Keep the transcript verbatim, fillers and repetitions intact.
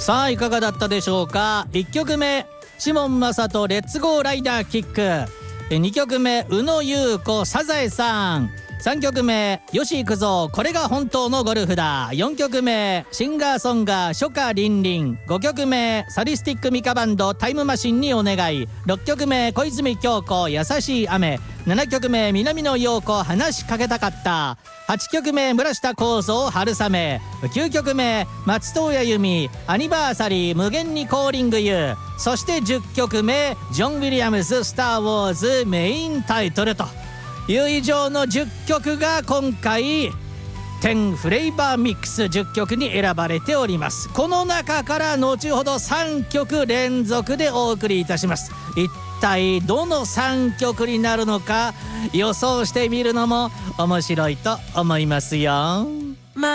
さあいかがだったでしょうか。いっきょくめシモン・マサトレッツゴーライダーキック、にきょくめ宇野優子サザエさん、さんきょくめ吉幾三これが本当のゴルフだ、よんきょくめシンガーソンガー初夏りんりん、ごきょくめサディスティックミカバンドタイムマシンにお願い、ろっきょくめ小泉今日子優しい雨、ななきょくめ南野陽子話しかけたかった、はちきょくめ村下幸三春雨、きゅうきょくめ松任谷由実アニバーサリー無限にコーリングユー、そしてじゅっきょくめジョン・ウィリアムズスター・ウォーズメインタイトルという以上のじゅっきょくが今回じゅうフレーバーミックスじゅっきょくに選ばれております。この中から後ほどさんきょく連続でお送りいたします。一体どのさんきょくになるのか予想してみるのも面白いと思いますよ。